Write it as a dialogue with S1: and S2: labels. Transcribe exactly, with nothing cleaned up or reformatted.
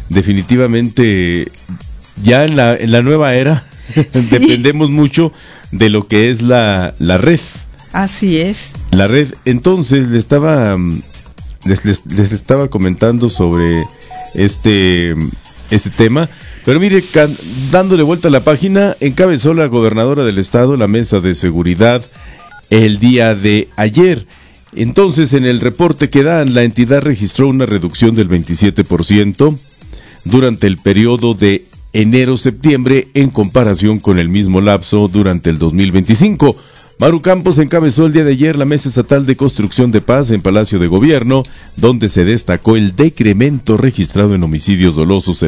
S1: definitivamente ya en la, en la nueva era sí. dependemos mucho de lo que es la, la red.
S2: Así es.
S1: La red, entonces le estaba les, les, les estaba comentando sobre este, este tema, pero mire, can, dándole vuelta a la página, encabezó la gobernadora del estado la mesa de seguridad el día de ayer. Entonces, en el reporte que dan, la entidad registró una reducción del veintisiete por ciento durante el periodo de enero-septiembre en comparación con el mismo lapso durante el dos mil veinticinco. Maru Campos encabezó el día de ayer la Mesa Estatal de Construcción de Paz en Palacio de Gobierno, donde se destacó el decremento registrado en homicidios dolosos en